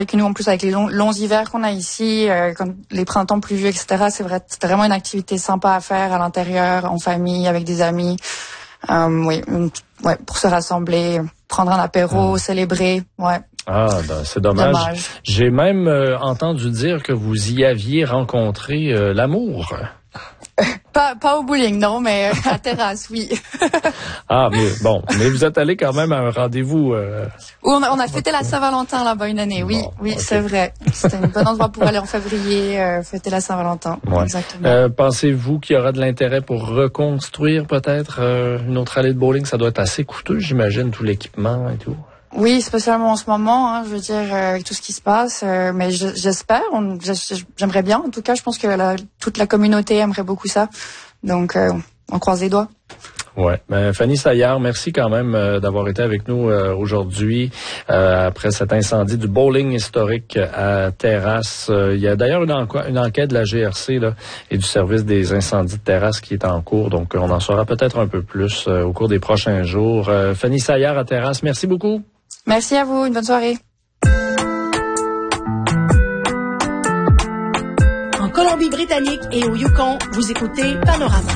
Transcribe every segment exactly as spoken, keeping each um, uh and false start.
que nous, en plus, avec les longs, longs hivers qu'on a ici, euh, quand les printemps pluvieux, et cetera, c'est vrai, c'est vraiment une activité sympa à faire à l'intérieur, en famille, avec des amis. Euh, oui, ouais, pour se rassembler, prendre un apéro, mmh. célébrer, ouais. Ah, ben, c'est dommage. dommage. J'ai même euh, entendu dire que vous y aviez rencontré euh, l'amour. Pas, pas au bowling, non, mais à terrasse, oui. Ah, mais bon, mais vous êtes allé quand même à un rendez-vous. Euh... Où on a, on a fêté la Saint-Valentin là-bas une année, oui, bon, oui, okay. C'est vrai. C'était un bon endroit pour aller en février euh, fêter la Saint-Valentin. Ouais. Exactement. Euh, pensez-vous qu'il y aura de l'intérêt pour reconstruire peut-être euh, une autre allée de bowling? Ça doit être assez coûteux, j'imagine, tout l'équipement et tout. Oui, spécialement en ce moment, hein, je veux dire, euh, avec tout ce qui se passe, euh, mais je, j'espère, on, j'aimerais bien, en tout cas, je pense que la, toute la communauté aimerait beaucoup ça, donc euh, on croise les doigts. Ouais, ben Fanny Saillard, merci quand même euh, d'avoir été avec nous euh, aujourd'hui euh, après cet incendie du bowling historique à Terrasse. Euh, il y a d'ailleurs une, enqu- une enquête de la G R C là, et du service des incendies de Terrasse qui est en cours, donc on en saura peut-être un peu plus euh, au cours des prochains jours. Euh, Fanny Saillard à Terrasse, merci beaucoup. Merci à vous, une bonne soirée. En Colombie-Britannique et au Yukon, vous écoutez Panorama.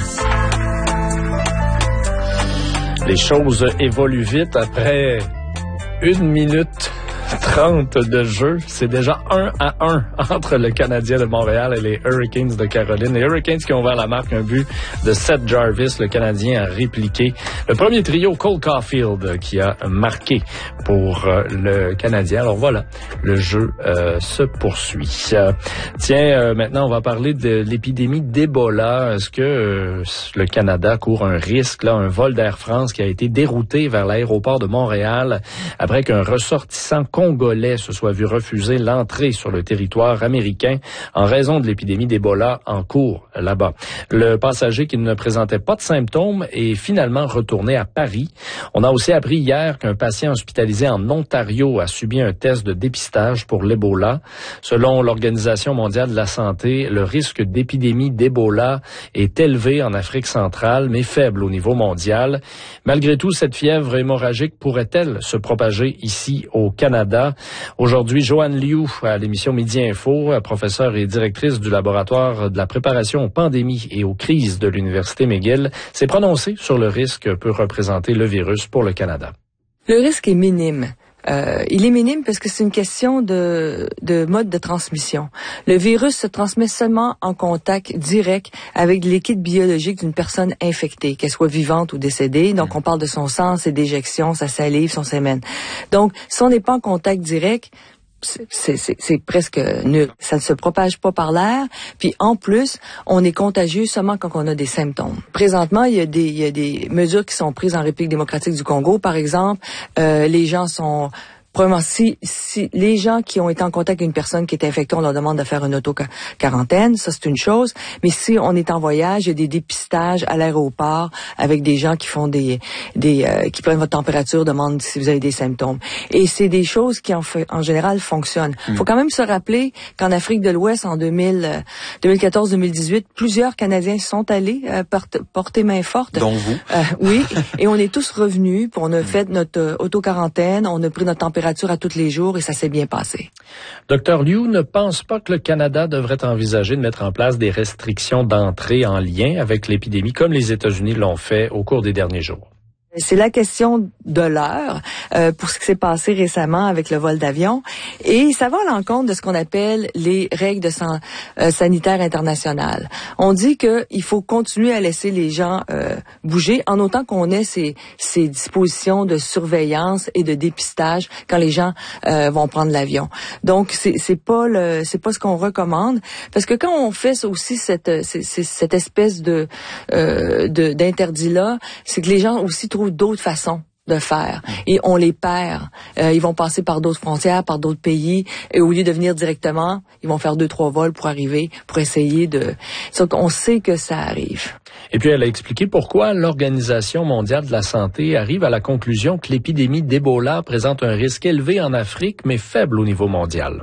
Les choses évoluent vite après une minute trente de jeu. C'est déjà un à un entre le Canadien de Montréal et les Hurricanes de Caroline. Les Hurricanes qui ont ouvert la marque, un but de Seth Jarvis. Le Canadien a répliqué. Le premier trio, Cole Caulfield, qui a marqué pour euh, le Canadien. Alors voilà, le jeu euh, se poursuit. Euh, tiens, euh, maintenant, on va parler de l'épidémie d'Ebola. Est-ce que euh, le Canada court un risque, là, un vol d'Air France qui a été dérouté vers l'aéroport de Montréal après qu'un ressortissant congolais se soit vu refuser l'entrée sur le territoire américain en raison de l'épidémie d'Ebola en cours là-bas. Le passager qui ne présentait pas de symptômes est finalement retourné à Paris. On a aussi appris hier qu'un patient hospitalisé en Ontario a subi un test de dépistage pour l'Ebola. Selon l'Organisation mondiale de la santé, le risque d'épidémie d'Ebola est élevé en Afrique centrale, mais faible au niveau mondial. Malgré tout, cette fièvre hémorragique pourrait-elle se propager ici au Canada? Aujourd'hui, Joanne Liu, à l'émission Midi Info, professeure et directrice du laboratoire de la préparation aux pandémies et aux crises de l'Université McGill, s'est prononcée sur le risque que peut représenter le virus pour le Canada. Le risque est minime. Euh, il est minime parce que c'est une question de, de mode de transmission. Le virus se transmet seulement en contact direct avec le liquide biologique d'une personne infectée, qu'elle soit vivante ou décédée. Donc, on parle de son sang, ses déjections, sa salive, son sémen. Donc, si on n'est pas en contact direct, c'est, c'est, c'est presque nul. Ça ne se propage pas par l'air. Puis en plus, on est contagieux seulement quand on a des symptômes. Présentement, il y a des, il y a des mesures qui sont prises en République démocratique du Congo. Par exemple, euh, les gens sont... Premièrement, si, si les gens qui ont été en contact avec une personne qui est infectée, on leur demande de faire une auto-quarantaine, ça c'est une chose. Mais si on est en voyage, il y a des dépistages à l'aéroport avec des gens qui font des, des, euh, qui prennent votre température, demandent si vous avez des symptômes. Et c'est des choses qui en, fait, en général fonctionnent. Il mmh. faut quand même se rappeler qu'en Afrique de l'Ouest, en deux mille, euh, deux mille quatorze deux mille dix-huit, plusieurs Canadiens sont allés euh, porter, porter main forte. Dont vous. Euh, oui. Et on est tous revenus, puis on a mmh. fait notre euh, auto-quarantaine, on a pris notre température à tous les jours et ça s'est bien passé. Docteur Liu ne pense pas que le Canada devrait envisager de mettre en place des restrictions d'entrée en lien avec l'épidémie comme les États-Unis l'ont fait au cours des derniers jours. C'est la question de l'heure euh, pour ce qui s'est passé récemment avec le vol d'avion. Et ça va à l'encontre de ce qu'on appelle les règles de san, euh, sanitaires internationales. On dit qu'il faut continuer à laisser les gens euh, bouger en autant qu'on ait ces, ces dispositions de surveillance et de dépistage quand les gens euh, vont prendre l'avion. Donc, c'est, c'est pas le, c'est pas ce qu'on recommande. Parce que quand on fait aussi cette, c'est, c'est, cette espèce de, euh, de, d'interdit-là, c'est que les gens aussi trouvent d'autres façons de faire et on les perd. Euh, ils vont passer par d'autres frontières, par d'autres pays et au lieu de venir directement, ils vont faire deux, trois vols pour arriver, pour essayer de... Donc, on sait que ça arrive. Et puis, elle a expliqué pourquoi l'Organisation mondiale de la santé arrive à la conclusion que l'épidémie d'Ebola présente un risque élevé en Afrique, mais faible au niveau mondial.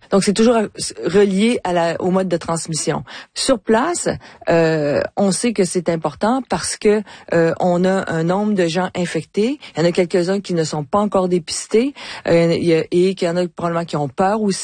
Donc, c'est toujours relié à la, au mode de transmission. Sur place, euh, on sait que c'est important parce que euh, on a un nombre de gens infectés. Il y en a quelques-uns qui ne sont pas encore dépistés euh, et qu'il y en a probablement qui ont peur aussi.